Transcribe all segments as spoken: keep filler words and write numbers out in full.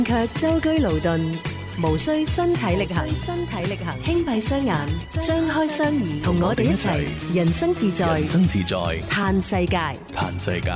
卻舟車勞頓，無需身體力行，身體力行，輕閉雙眼，張開雙耳，同我哋一齊人生自在， 人生自在， 嘆世界， 嘆世界。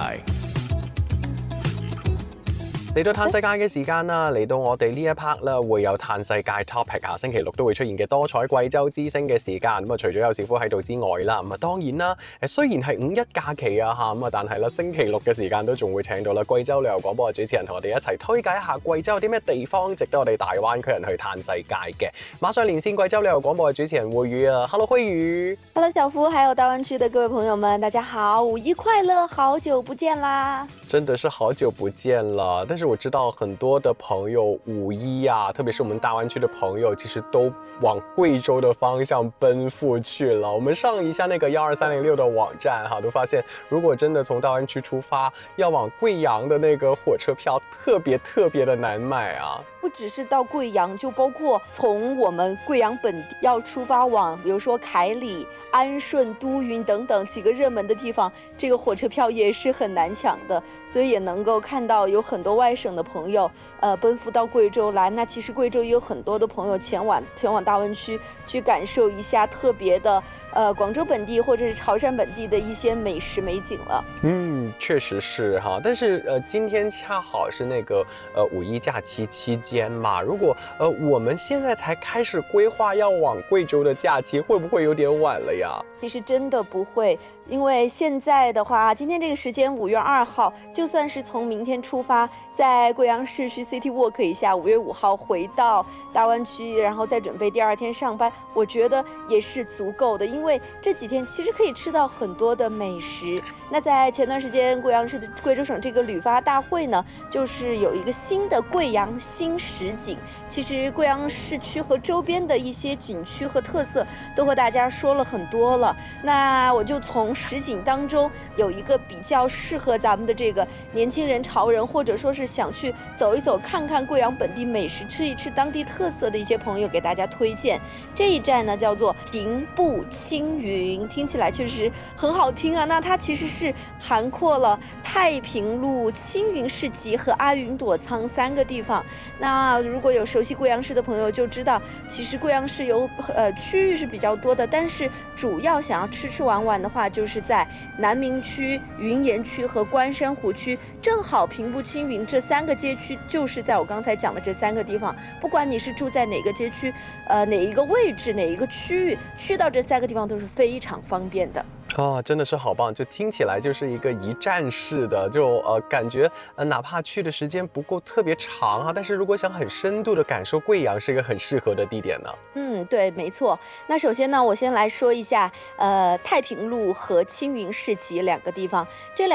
嚟到嘆世界嘅時間啦，嚟到我哋呢一 part 啦，會有嘆世界 topic 啊，星期六都會出現嘅多彩貴州之聲嘅時間。咁啊，除咗有小夫喺度之外啦，咁啊當然啦，誒雖然係五一假期啊嚇，咁啊但係啦，星期六嘅時間都仲會請到啦貴州旅遊廣播嘅主持人同我哋一齊推介一下貴州有啲咩地方值得我哋大灣區人去嘆世界嘅。馬上連線貴州旅遊廣播嘅主持人慧宇啊 ，Hello 慧宇 ，Hello 小夫，還有大灣區的各位朋友們，大家好，五一快樂，好久不見啦！ 真的是好久不見了，但是我知道很多的朋友五一啊，特別是我們大灣區的朋友，其實都往貴州的方向奔赴去了。我們上一下那個一二三零六的網站哈，都發現如果真的從大灣區出發，要往貴陽的那個火車票特別特別的難買啊。 不只是到貴陽，就包括從我們貴陽本地要出發往，比如說凱里、安順、都雲等等幾個熱門的地方，這個火車票也是很難搶的。所以也能夠看到有很多外省的朋友，呃，奔赴到貴州來。那其實貴州也有很多的朋友前往前往大灣區，去感受一下特別的，呃，廣州本地或者是潮汕本地的一些美食美景了。 嗯，確實是哈。但是呃，今天恰好是那個呃五一假期期間嘛，如果呃我們現在才開始規劃要往貴州的假期，會不會有點晚了呀？ 其實真的不會，因為現在的話，今天這個時間五月二號，就算是從明天出發，在貴陽市區 City Walk 一下，五月五號回到大灣區，然後再準備第二天上班，我覺得也是足夠的，因為這幾天其實可以吃到很多的美食。那在前段時間，貴陽市的貴州省這個旅發大會呢，就是有一個新的貴陽新實景。其實貴陽市區和周邊的一些景區和特色都和大家說了很多了。那我就從實景當中有一個比較適合咱們的這個年輕人潮人，或者說是想去走一走看看貴陽本地美食，吃一吃當地特色的一些朋友給大家推薦。這一站呢叫做平步青雲，聽起來確實很好聽啊。那它其實是涵括了太平路、青雲市集和阿雲朵倉三個地方。那如果有熟悉貴陽市的朋友就知道，其實貴陽市有呃區域是比較多的，但是主要想要吃吃玩玩的話，就是在南明區、雲岩區和關山湖區，正好平步青雲這三個街區就是在我剛才講的這三個地方。不管你是住在哪個街區，呃哪一個位置、哪一個區域，去到這三個地方都是非常方便的。 哦，真的是好棒，就聽起來就是一個一站式的，就呃感覺呃哪怕去的時間不夠特別長啊，但是如果想很深度的感受貴陽是一個很適合的地點呢。 嗯，對，沒錯。那首先呢，我先來說一下，呃太平路和青雲市集兩個地方，這兩